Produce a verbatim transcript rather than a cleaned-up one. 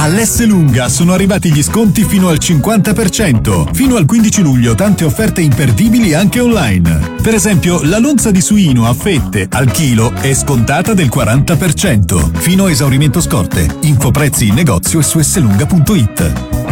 All'Esselunga sono arrivati gli sconti fino al cinquanta per cento. Fino al quindici luglio tante offerte imperdibili anche online. Per esempio, la lonza di suino a fette al chilo è scontata del quaranta per cento. Fino a esaurimento scorte. Infoprezzi in negozio e su esselunga punto it.